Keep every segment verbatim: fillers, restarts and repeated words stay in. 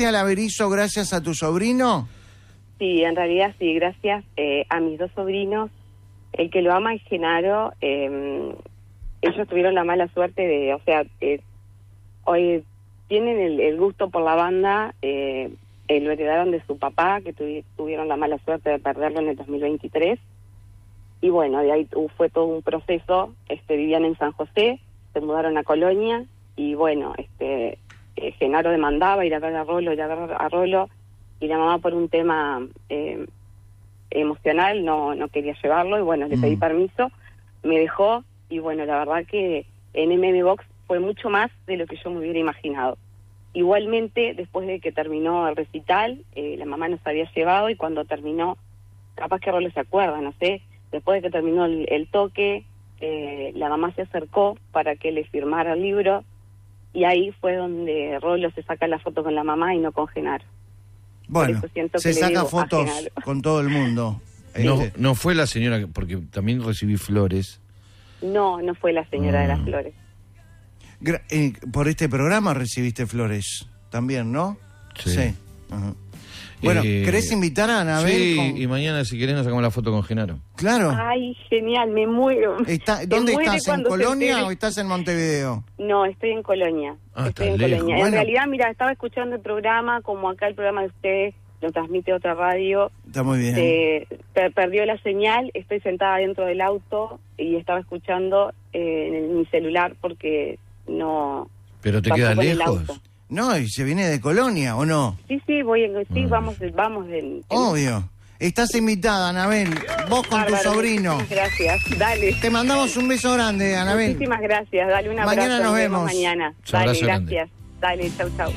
al Averizo gracias a tu sobrino? Sí, en realidad sí, gracias eh, a mis dos sobrinos. El que lo ama es Genaro. Eh, ellos tuvieron la mala suerte de, o sea, eh, hoy tienen el, el gusto por la banda, eh, eh, lo heredaron de su papá, que tuvi, tuvieron la mala suerte de perderlo en el dos mil veintitrés. Y bueno, de ahí uh, fue todo un proceso. Este, vivían en San José, se mudaron a Colonia, y bueno, este eh, Genaro demandaba ir a ver a Rolo, ir a ver a Rolo, y la mamá por un tema eh, emocional no no quería llevarlo, y bueno, le pedí mm. permiso, me dejó, y bueno, la verdad que en M M Box fue mucho más de lo que yo me hubiera imaginado. Igualmente, después de que terminó el recital, eh, la mamá nos había llevado, y cuando terminó, capaz que Rolo se acuerda, no sé, después de que terminó el, el toque, eh, la mamá se acercó para que le firmara el libro, y ahí fue donde Rolo se saca la foto con la mamá y no con Genaro. Bueno, se saca fotos con todo el mundo. Sí. No, no fue la señora, porque también recibí flores. No, no fue la señora mm. de las flores. Gra eh, por este programa recibiste flores también, ¿no? Sí. sí. Ajá. Bueno, eh, ¿querés invitar a Anabel? Sí, con... y mañana si querés nos sacamos la foto con Genaro. Claro. Ay, genial, me muero. Está, ¿Dónde estás? ¿En Colonia o estás en Montevideo? No, estoy en Colonia. Ah, estoy en lejos. Colonia. Bueno. En realidad, mira, estaba escuchando el programa, como acá el programa de ustedes lo transmite otra radio. Está muy bien. Se per perdió la señal, estoy sentada dentro del auto y estaba escuchando eh, en el, mi celular porque no... Pero te queda lejos. No, y se viene de Colonia, ¿o no? Sí, sí, voy en, sí, mm. vamos, vamos. En, en... Obvio. Estás invitada, Anabel, vos con Bárbaro, tu sobrino. Gracias, dale. Te mandamos un beso grande, Anabel. Muchísimas gracias, dale un abrazo. Mañana nos vemos. Mañana. Dale, gracias. Grande. Dale, chau, chau.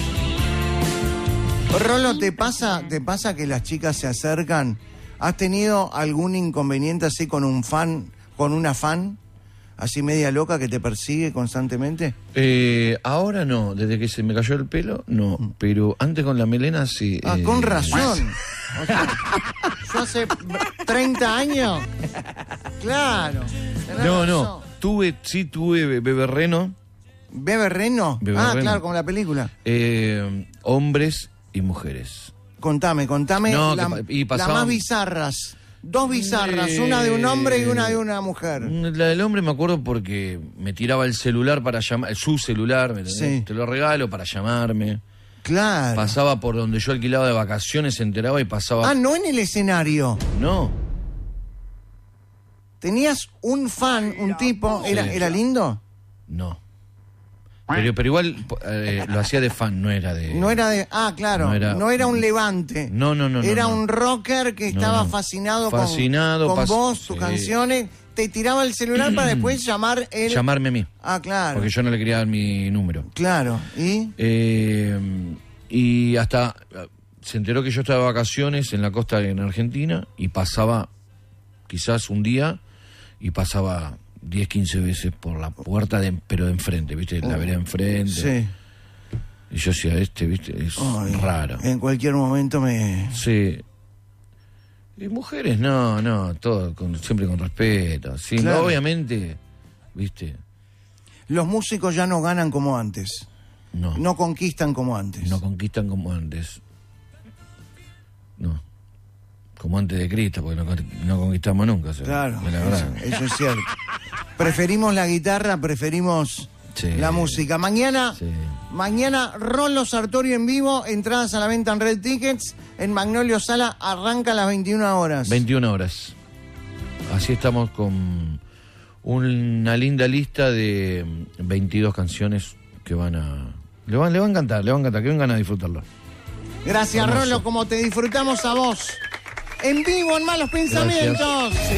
Rolo, ¿te pasa, ¿te pasa que las chicas se acercan? ¿Has tenido algún inconveniente así con un fan, con una fan? ¿Así media loca que te persigue constantemente? Eh, ahora no, desde que se me cayó el pelo, no. Pero antes con la melena sí. Ah, eh, con razón. O sea, yo hace treinta años. Claro. No, razón. no. Tuve, sí tuve bebé reno. ¿Bebe Reno? Bebe ah, Reno. claro, como la película. Eh, hombres y mujeres. Contame, contame No, la, que, y pasaban... las más bizarras. Dos bizarras, Eh, una de un hombre y una de una mujer. La del hombre me acuerdo porque me tiraba el celular para llamar, su celular, ¿me entendés? Sí. Te lo regalo para llamarme. Claro. Pasaba por donde yo alquilaba de vacaciones, se enteraba y pasaba... Ah, no en el escenario. No. Tenías un fan, un tipo, ¿era, Sí. era lindo? No. Pero, pero igual eh, lo hacía de fan, no era de... No era de... Ah, claro, No era- no era un levante. No, no, no. no, Era no. un rocker que No, estaba no. fascinado, con- Fascinado, con, pas- vos, tus sí. canciones. Te tiraba el celular para después llamar él. Llamarme a mí, Ah, claro. porque yo no le quería dar mi número. Claro, ¿y? Eh, y hasta se enteró que yo estaba de vacaciones en la costa en Argentina y pasaba quizás un día y pasaba diez, quince veces por la puerta, de, pero de enfrente, ¿viste? La vereda enfrente. Sí. Y yo decía, este, ¿viste? Es Ay, raro. En cualquier momento me... Sí. Y mujeres, no, no, todo con, siempre con respeto. Sí, Claro. no, obviamente, ¿viste? Los músicos ya no ganan como antes. No. No conquistan como antes. No conquistan como antes. No. Como antes de Cristo, porque no, no conquistamos nunca. O sea, Claro, la eso, verdad. eso es cierto. Preferimos la guitarra, preferimos Sí. la música. Mañana, Sí. mañana Rolo Sartorio en vivo, entradas a la venta en Red Tickets, en Magnolio Sala, arranca a las veintiuna horas. veintiuna horas. Así estamos con una linda lista de veintidós canciones que van a... Le van, le van a encantar, le van a encantar, que vengan a disfrutarlo. Gracias, Hermoso. Rolo, como te disfrutamos a vos. En vivo, en Malos Pensamientos. Gracias.